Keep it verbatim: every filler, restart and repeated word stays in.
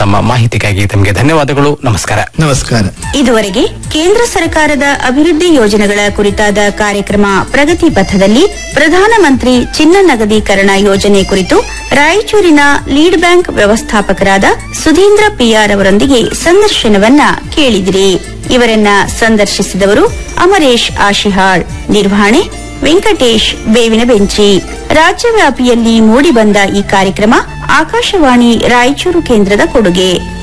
ತಮ್ಮ ಮಾಹಿತಿಗಾಗಿ ತಮಗೆ ಧನ್ಯವಾದಗಳು. ನಮಸ್ಕಾರ. ನಮಸ್ಕಾರ. ಇದುವರೆಗೆ ಕೇಂದ್ರ ಸರ್ಕಾರದ ಅಭಿವೃದ್ಧಿ ಯೋಜನೆಗಳ ಕುರಿತಾದ ಕಾರ್ಯಕ್ರಮ ಪ್ರಗತಿ ಪಥದಲ್ಲಿ ಪ್ರಧಾನಮಂತ್ರಿ ಚಿನ್ನ ನಗದೀಕರಣ ಯೋಜನೆ ಕುರಿತು ರಾಯಚೂರಿನ ಲೀಡ್ ಬ್ಯಾಂಕ್ ವ್ಯವಸ್ಥಾಪಕರಾದ ಸುಧೀಂದ್ರ ಪಿಆರ್ ಅವರೊಂದಿಗೆ ಸಂದರ್ಶನವನ್ನ ಕೇಳಿದಿರಿ. ಇವರನ್ನ ಸಂದರ್ಶಿಸಿದವರು ಅಮರೇಶ್ ಆಶಿಹಾಳ್. ನಿರ್ವಹಣೆ ವೆಂಕಟೇಶ್ ಬೇವಿನ ಬೆಂಚಿ. ರಾಜ್ಯವ್ಯಾಪಿಯಲ್ಲಿ ಮೂಡಿಬಂದ ಈ ಕಾರ್ಯಕ್ರಮ ಆಕಾಶವಾಣಿ ರಾಯಚೂರು ಕೇಂದ್ರದ ಕೊಡುಗೆ.